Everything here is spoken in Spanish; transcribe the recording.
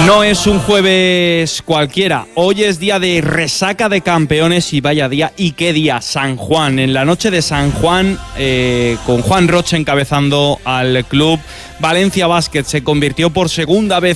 No es un jueves cualquiera, hoy es día de resaca de campeones y vaya día, y qué día, San Juan. En la noche de San Juan, con Juan Roche encabezando al club, Valencia Basket se convirtió por segunda vez